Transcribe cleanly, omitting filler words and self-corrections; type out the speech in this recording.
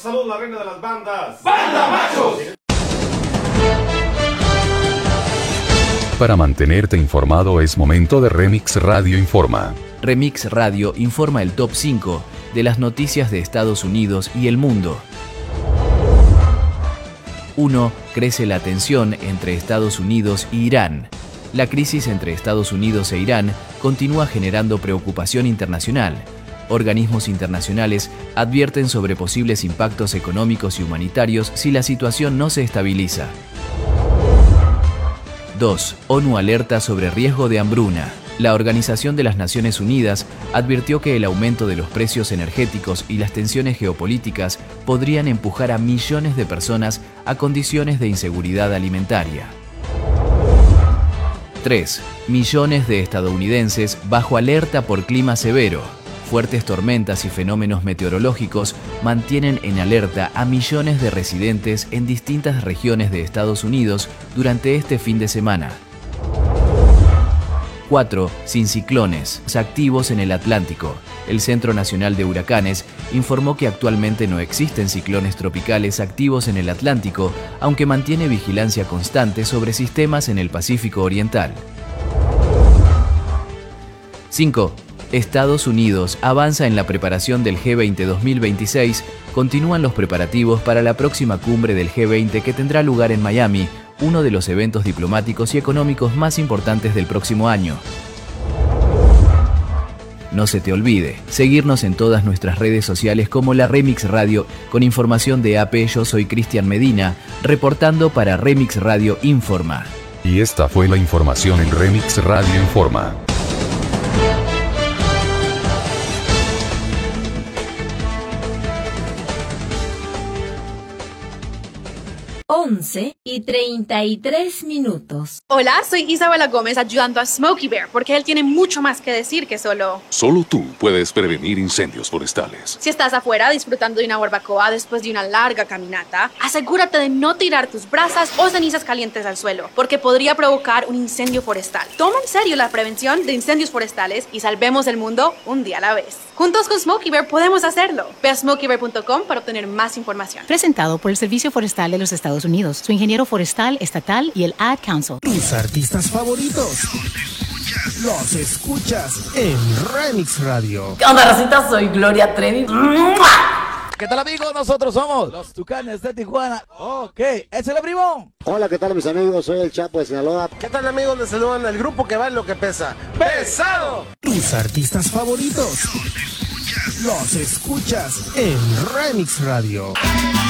Salud, la reina de las bandas. ¡Banda Machos! Para mantenerte informado es momento de Remix Radio Informa. Remix Radio informa el top 5 de las noticias de Estados Unidos y el mundo. 1. Crece la tensión entre Estados Unidos e Irán. La crisis entre Estados Unidos e Irán continúa generando preocupación internacional. Organismos internacionales advierten sobre posibles impactos económicos y humanitarios si la situación no se estabiliza. 2. ONU alerta sobre riesgo de hambruna. La Organización de las Naciones Unidas advirtió que el aumento de los precios energéticos y las tensiones geopolíticas podrían empujar a millones de personas a condiciones de inseguridad alimentaria. 3. Millones de estadounidenses bajo alerta por clima severo. Fuertes tormentas y fenómenos meteorológicos mantienen en alerta a millones de residentes en distintas regiones de Estados Unidos durante este fin de semana. 4. Sin ciclones activos en el Atlántico. El Centro Nacional de Huracanes informó que actualmente no existen ciclones tropicales activos en el Atlántico, aunque mantiene vigilancia constante sobre sistemas en el Pacífico Oriental. 5. Estados Unidos avanza en la preparación del G20 2026. Continúan los preparativos para la próxima cumbre del G20 que tendrá lugar en Miami, uno de los eventos diplomáticos y económicos más importantes del próximo año. No se te olvide seguirnos en todas nuestras redes sociales como la Remix Radio, con información de AP. Yo soy Cristian Medina, reportando para Remix Radio Informa. Y esta fue la información en Remix Radio Informa. y 33 minutos. Hola, soy Isabela Gómez ayudando a Smokey Bear porque él tiene mucho más que decir que solo tú puedes prevenir incendios forestales. Si estás afuera disfrutando de una barbacoa después de una larga caminata, asegúrate de no tirar tus brasas o cenizas calientes al suelo porque podría provocar un incendio forestal. Toma en serio la prevención de incendios forestales y salvemos el mundo un día a la vez. Juntos con Smokey Bear podemos hacerlo. Ve a smokeybear.com para obtener más información. Presentado por el Servicio Forestal de los Estados Unidos, su ingeniero forestal estatal y el Ad Council. Tus artistas favoritos los escuchas en Remix Radio. ¿Qué onda, racita? Soy Gloria Trevi. ¿Qué tal, amigos? Nosotros somos los Tucanes de Tijuana. Ok, ¿es el primo? Hola, ¿qué tal, mis amigos? Soy el Chapo de Sinaloa. ¿Qué tal, amigos? Les saludan el grupo que va en lo que pesa. ¡Pesado! Tus artistas favoritos los escuchas en Remix Radio.